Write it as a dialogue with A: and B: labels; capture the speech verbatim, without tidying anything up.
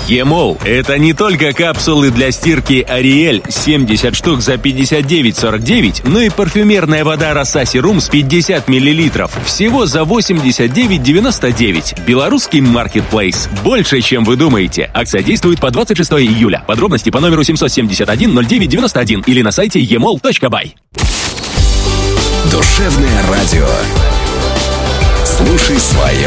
A: Е-Мол – это не только капсулы для стирки Ариэль семьдесят штук за пятьдесят девять сорок девять, но и парфюмерная вода Роса Серум с пятьдесят миллилитров всего за восемьдесят девять девяносто девять. Белорусский маркетплейс. Больше, чем вы думаете. Акция действует по двадцать шестого июля. Подробности по номеру семь семь один ноль девять девяносто один или на сайте e mol точка by.
B: Душевное радио. Слушай свое.